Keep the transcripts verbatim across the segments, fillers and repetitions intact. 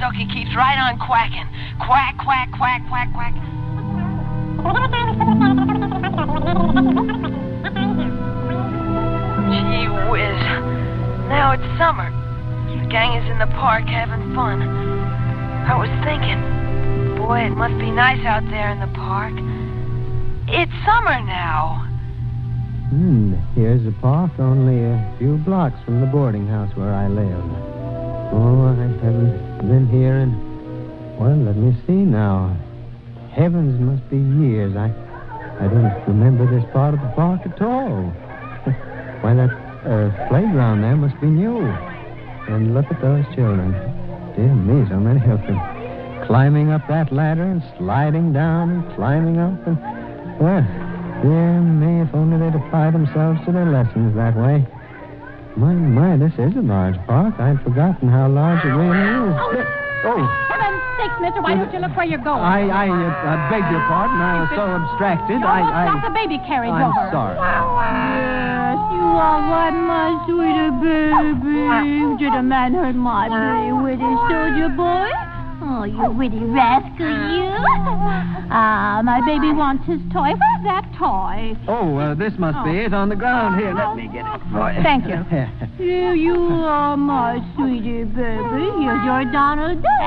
Ducky keeps right on quacking. Quack, quack, quack, quack, quack. Gee whiz. Now it's summer. The gang is in the park having fun. I was thinking, boy, it must be nice out there in the park. It's summer now. Hmm, here's the park, only a few blocks from the boarding house where I live. Oh, I haven't been here in... Well, let me see now. Heavens, must be years. I I don't remember this part of the park at all. Why, that uh, playground there must be new. And look at those children. Dear me, so many of them. Climbing up that ladder and sliding down and climbing up and... Well, dear me, if only they'd apply themselves to their lessons that way. My, my, this is a large park. I'd forgotten how large it really is. Oh! For heaven's sakes, mister, why don't you look where you're going? I, I, uh, beg your pardon. I was so abstracted. You I, almost I... got the baby carriage I'm over. sorry. Yes, you are what, my sweetie baby. Did a man hurt my pretty witty soldier boy? Oh, you witty rascal, you. Ah, my baby wants his toy. Where's that toy? Oh, uh, this must Oh. be it on the ground. Here, let me get it for you. Thank you. Here you are, my sweetie baby. Here's your Donald Duck.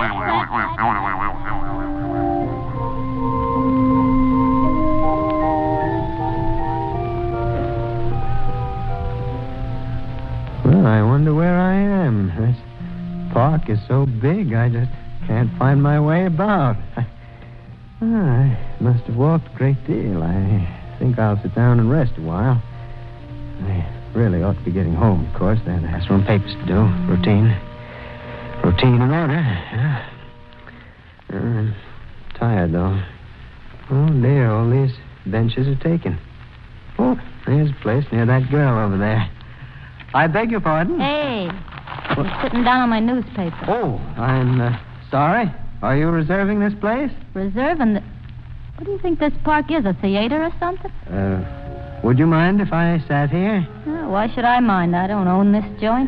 Well, I wonder where I am. This park is so big, I just can't find my way about. I, I must have walked a great deal. I think I'll sit down and rest a while. I really ought to be getting home, of course. There, there's some papers to do. Routine. Routine and order. Yeah. I'm tired, though. Oh, dear, all these benches are taken. Oh, there's a place near that girl over there. I beg your pardon? Hey, I'm sitting down on my newspaper. Oh, I'm uh, sorry. Are you reserving this place? Reserving the... What do you think this park is, a theater or something? Uh, would you mind if I sat here? Oh, why should I mind? I don't own this joint.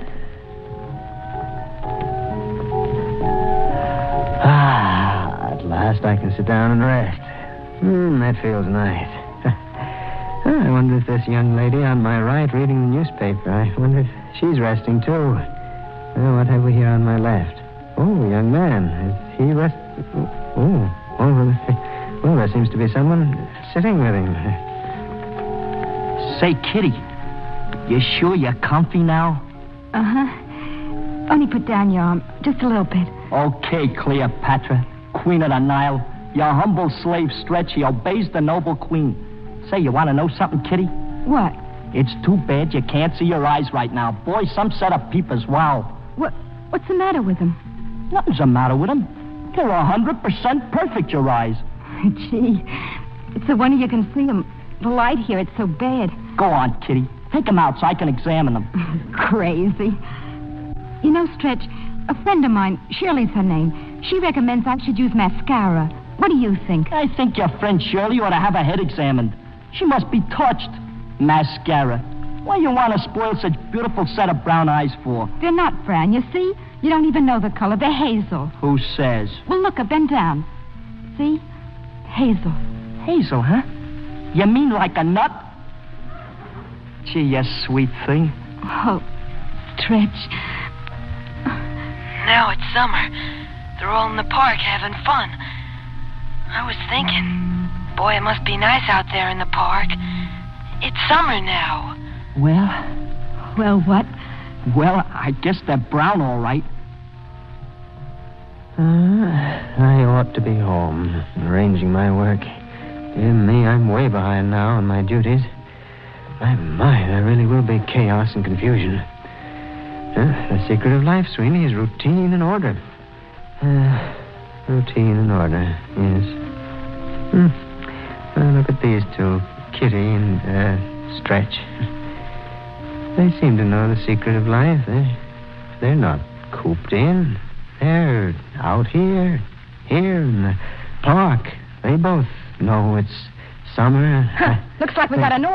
Ah, at last I can sit down and rest. Hmm, that feels nice. I wonder if this young lady on my right reading the newspaper, I wonder if she's resting too. Well, what have we here on my left? Oh, young man. Is he rest... Oh, oh, well, well, there seems to be someone sitting with him. Say, Kitty, you sure you're comfy now? Uh-huh. Only put down your arm just a little bit. Okay, Cleopatra, Queen of the Nile. Your humble slave Stretch, he obeys the noble queen. Say, you want to know something, Kitty? What? It's too bad you can't see your eyes right now. Boy, some set of peepers, wow. What? What's the matter with him? Nothing's the matter with them. They're a hundred percent perfect, your eyes. Gee, it's a wonder you can see them. The light here, it's so bad. Go on, Kitty. Take them out so I can examine them. Crazy. You know, Stretch, a friend of mine, Shirley's her name, she recommends I should use mascara. What do you think? I think your friend Shirley ought to have her head examined. She must be touched. Mascara. Why you want to spoil such beautiful set of brown eyes for? They're not brown, you see? You don't even know the color. They're hazel. Who says? Well, look, I've been down. See? Hazel. Hazel, huh? You mean like a nut? Gee, you sweet thing. Oh, Stretch. Now it's summer. They're all in the park having fun. I was thinking, boy, it must be nice out there in the park. It's summer now. Well? Well, what? Well, I guess they're brown, all right. Uh, I ought to be home, arranging my work. Dear me, I'm way behind now on my duties. My, my, there really will be chaos and confusion. Uh, the secret of life, Sweeney, is routine and order. Uh, routine and order, yes. Hmm. Well, look at these two, Kitty and uh, Stretch. They seem to know the secret of life. They're, they're not cooped in. They're out here, here in the park. They both know it's summer. Huh. Looks like we got an audience.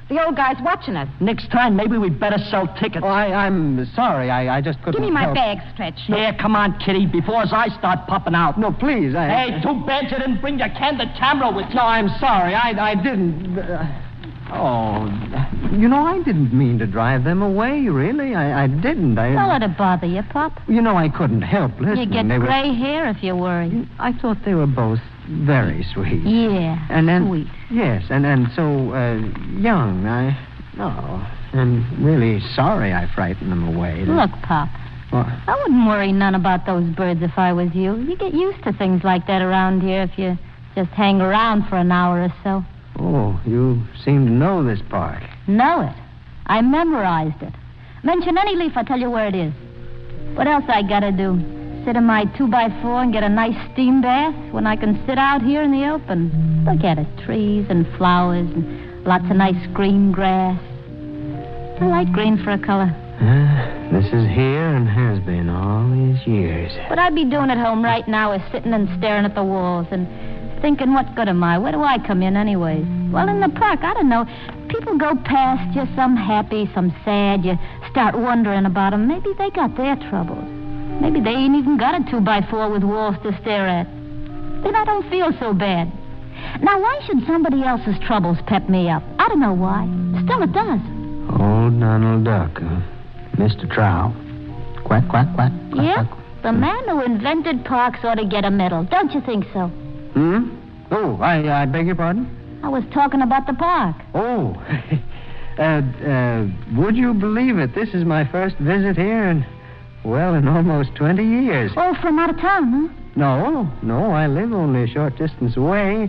The old guy's watching us. Next time, maybe we'd better sell tickets. Oh, I, I'm sorry. I, I just couldn't Give me my help. bag, Stretch. Here, come on, Kitty, before I start popping out. No, please. I... Hey, too bad you didn't bring your candid camera with you. No, I'm sorry. I, I didn't. Uh, oh, you know, I didn't mean to drive them away, really. I, I didn't. I. Don't let it bother you, Pop. You know, I couldn't help listening. You get They were- gray hair if you worry. I thought they were both very sweet. Yeah, And then, sweet. Yes, and, and so uh, young. I. Oh, I'm really sorry I frightened them away. Look, Pop, Well, I wouldn't worry none about those birds if I was you. You get used to things like that around here if you just hang around for an hour or so. oh, you seem to know this park. Know it. I memorized it. Mention any leaf, I'll tell you where it is. What else I gotta do? Sit in my two by four and get a nice steam bath when I can sit out here in the open? Look at it. Trees and flowers and lots of nice green grass. I like green for a color. Uh, this is here and has been all these years. What I'd be doing at home right now is sitting and staring at the walls and thinking, what good am I? Where do I come in anyways? Well, in the park, I don't know. People go past you, some happy, some sad. You start wondering about them. Maybe they got their troubles. Maybe they ain't even got a two by four with walls to stare at. Then I don't feel so bad. Now, why should somebody else's troubles pep me up? I don't know why. Still, it does. Old Donald Duck, huh? Mister Trow. Quack, quack, quack. quack Yeah? quack. The man who invented parks ought to get a medal. Don't you think so? Hmm? Oh, I, I beg your pardon? I was talking about the park. Oh. uh, uh, would you believe it? This is my first visit here in, well, in almost twenty years. Oh, from out of town, huh? No, no, I live only a short distance away.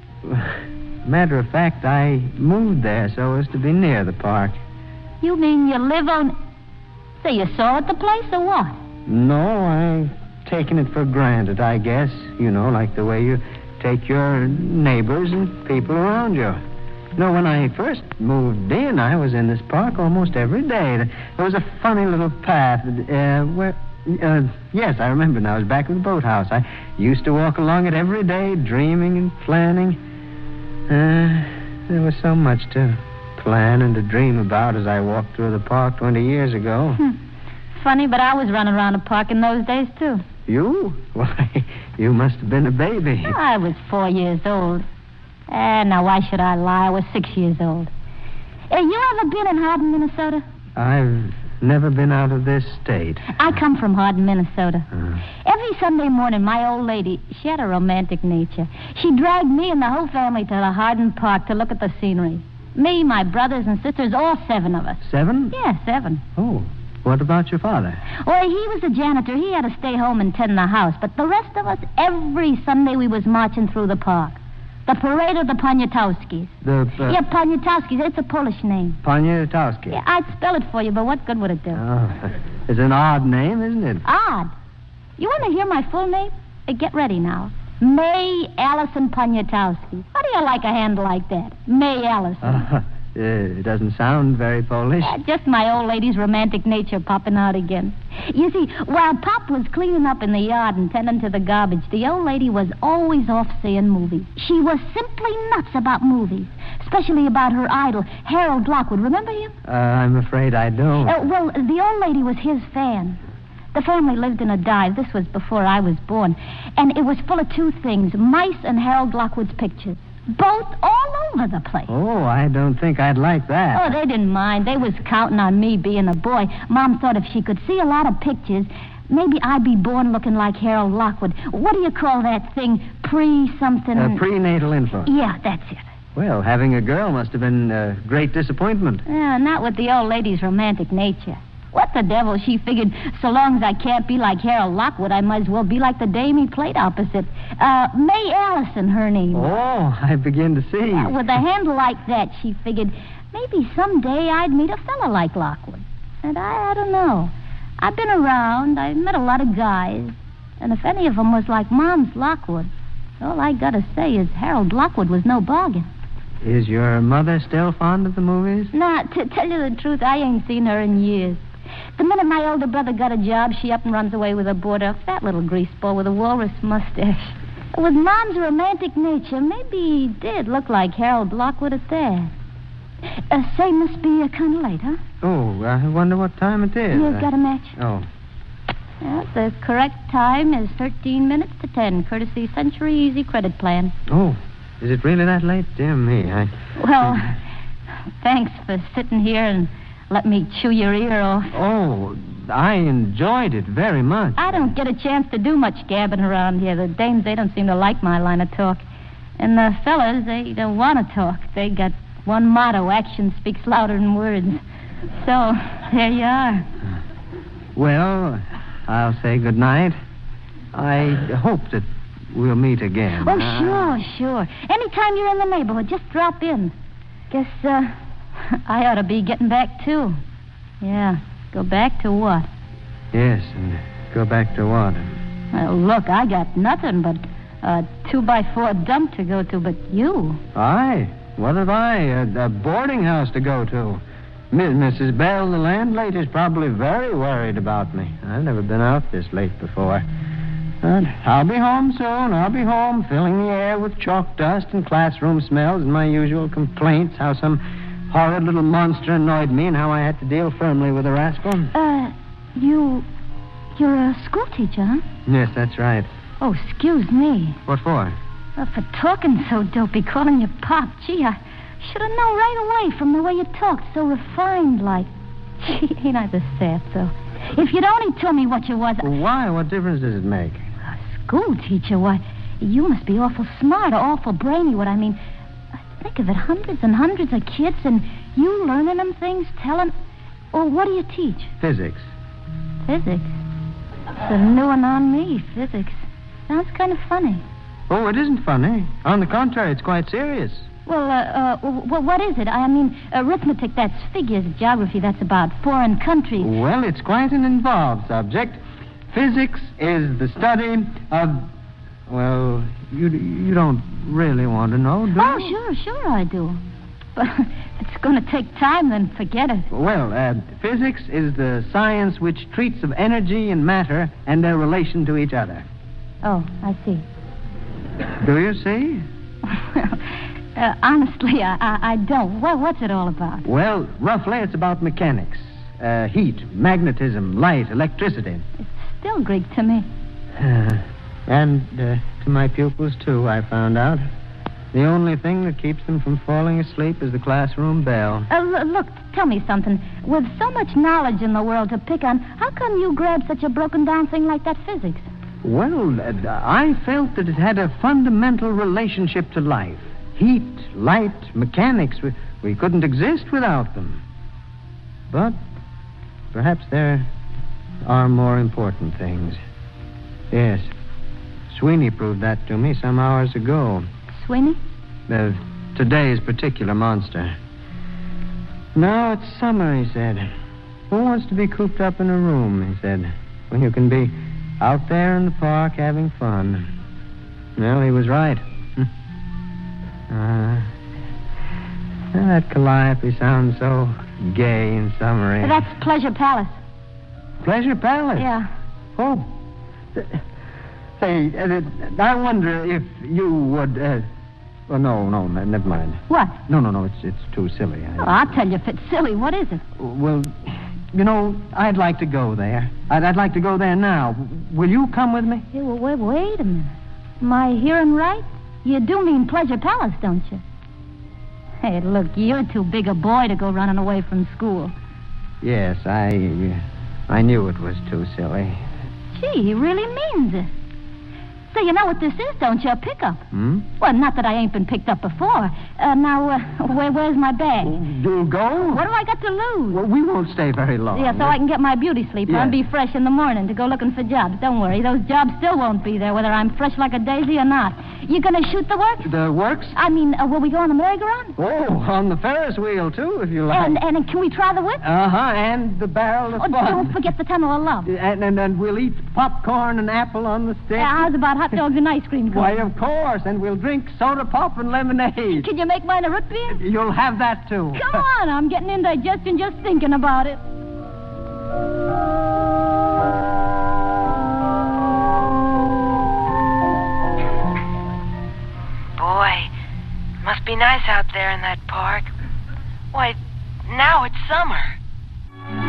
Matter of fact, I moved there so as to be near the park. You mean you live on... Say, you saw at the place or what? No, I've taken it for granted, I guess. You know, like the way you take your neighbors and people around you. You know, when I first moved in, I was in this park almost every day. There was a funny little path uh, where... Uh, yes, I remember now. It was back of the boathouse. I used to walk along it every day, dreaming and planning. Uh, there was so much to plan and to dream about as I walked through the park twenty years ago. Hmm. Funny, but I was running around the park in those days, too. You? Why, you must have been a baby. I was four years old. Eh, now, why should I lie? I was six years old. Hey, you ever been in Hardin, Minnesota? I've never been out of this state. I come from Hardin, Minnesota. Uh, Every Sunday morning, my old lady, she had a romantic nature. She dragged me and the whole family to the Hardin Park to look at the scenery. Me, my brothers and sisters, all seven of us. seven? Yeah, seven. Oh, what about your father? Well, he was a janitor. He had to stay home and tend the house. But the rest of us, every Sunday we was marching through the park. The Parade of the Poniatowskis. The... Uh, Yeah, Poniatowskis. It's a Polish name. Poniatowski. Yeah, I'd spell it for you, but what good would it do? Oh, it's an odd name, isn't it? Odd. You want to hear my full name? Uh, get ready now. May Allison Poniatowski. How do you like a handle like that? May Allison. Uh, uh, it doesn't sound very Polish. Yeah, just my old lady's romantic nature popping out again. You see, while Pop was cleaning up in the yard and tending to the garbage, the old lady was always off seeing movies. She was simply nuts about movies, especially about her idol, Harold Lockwood. Remember him? Uh, I'm afraid I don't. Uh, well, the old lady was his fan. The family lived in a dive. This was before I was born. And it was full of two things, mice and Harold Lockwood's pictures. Both all over the place. Oh, I don't think I'd like that. Oh, they didn't mind. They was counting on me being a boy. Mom thought if she could see a lot of pictures, maybe I'd be born looking like Harold Lockwood. What do you call that thing? Pre-something? Uh, prenatal influence. Yeah, that's it. Well, having a girl must have been a great disappointment. Yeah, not with the old lady's romantic nature. What the devil? She figured so long as I can't be like Harold Lockwood, I might as well be like the dame he played opposite. Uh, May Allison, her name. Oh, I begin to see. Yeah, with a handle like that, she figured maybe someday I'd meet a fella like Lockwood. And I, I don't know. I've been around. I've met a lot of guys. And if any of them was like Mom's Lockwood, all I gotta say is Harold Lockwood was no bargain. Is your mother still fond of the movies? Nah, to tell you the truth, I ain't seen her in years. The minute my older brother got a job, she up and runs away with a boarder, a fat little greaseball with a walrus mustache. With Mom's romantic nature, maybe he did look like Harold Lockwood at that. Uh, say, must be uh, kind of late, huh? Oh, I wonder what time it is. You've got a match? Oh. Well, the correct time is thirteen minutes to ten, courtesy Century Easy Credit Plan. Oh, is it really that late? Dear me, I... Well, thanks for sitting here and let me chew your ear off. Oh, I enjoyed it very much. I don't get a chance to do much gabbing around here. The dames, they don't seem to like my line of talk. And the fellas, they don't want to talk. They got one motto: action speaks louder than words. So, there you are. Well, I'll say good night. I hope that we'll meet again. Oh, sure, sure. Anytime you're in the neighborhood, just drop in. Guess, uh, I ought to be getting back, too. Yeah. Go back to what? Yes, and go back to what? Well, look, I got nothing but a two-by-four dump to go to, but you... I? What have I? A, a boarding house to go to. Miss, Missus Bell, the landlady's probably very worried about me. I've never been out this late before. But I'll be home soon. I'll be home, filling the air with chalk dust and classroom smells and my usual complaints, how some horrid little monster annoyed me and how I had to deal firmly with the rascal. Uh, you... You're a school teacher, huh? Yes, that's right. Oh, excuse me. What for? Uh, for talking so dopey, calling you Pop. Gee, I should have known right away from the way you talked, so refined like. Gee, ain't I the sap, though? If you'd only told me what you was... Well, why? What difference does it make? A school teacher? Why, you must be awful smart or awful brainy, what I mean... Think of it, hundreds and hundreds of kids, and you learning them things, telling... Well, what do you teach? Physics. Physics? It's a new one on me, physics. Sounds kind of funny. Oh, it isn't funny. On the contrary, it's quite serious. Well, uh, uh, well, what is it? I mean, arithmetic, that's figures. Geography, that's about foreign countries. Well, it's quite an involved subject. Physics is the study of... Well, you you don't really want to know, do you? Oh, sure, sure I do. But if it's going to take time, then forget it. Well, uh, physics is the science which treats of energy and matter and their relation to each other. Oh, I see. Do you see? uh, honestly, I, I, I don't. What, what's it all about? Well, roughly, it's about mechanics. Uh, heat, magnetism, light, electricity. It's still Greek to me. Uh, and uh, to my pupils, too, I found out. The only thing that keeps them from falling asleep is the classroom bell. Uh, l- look, tell me something. With so much knowledge in the world to pick on, how come you grabbed such a broken-down thing like that physics? Well, uh, I felt that it had a fundamental relationship to life. Heat, light, mechanics. We, we couldn't exist without them. But perhaps there are more important things. Yes. Sweeney proved that to me some hours ago. Sweeney? Uh, today's particular monster. No, it's summer, he said. Who wants to be cooped up in a room, he said, when you can be out there in the park having fun? Well, he was right. uh, that Calliope sounds so gay and summery. That's Pleasure Palace. Pleasure Palace? Yeah. Oh. Say, uh, I wonder if you would... Uh, well, no, no, never mind. What? No, no, no, it's it's too silly. I... Oh, I'll tell you if it's silly. What is it? Well, you know, I'd like to go there. I'd, I'd like to go there now. Will you come with me? Hey, well, wait, wait a minute. Am I hearing right? You do mean Pleasure Palace, don't you? Hey, look, you're too big a boy to go running away from school. Yes, I... I knew it was too silly. Gee, he really means it. So you know what this is, don't you? A pickup. Hmm? Well, not that I ain't been picked up before. Uh, now, uh, where, where's my bag? You'll go? What do I got to lose? Well, we won't stay very long. Yeah, so I can get my beauty sleep Yes. and be fresh in the morning to go looking for jobs. Don't worry, those jobs still won't be there, whether I'm fresh like a daisy or not. You gonna shoot the works? The works? I mean, uh, will we go on the merry-go-round? Oh, on the Ferris wheel, too, if you like. And, and can we try the whip? Uh-huh, and the barrel of Oh, fun. don't forget the tunnel of love. And, and, and we'll eat popcorn and apple on the stick. Yeah, how's about hot dogs and ice cream? Why, of course, and we'll drink soda pop and lemonade. Can you make mine a root beer? You'll have that, too. Come on, I'm getting indigestion just thinking about it. Boy, must be nice out there in that park. What Why, now it's summer.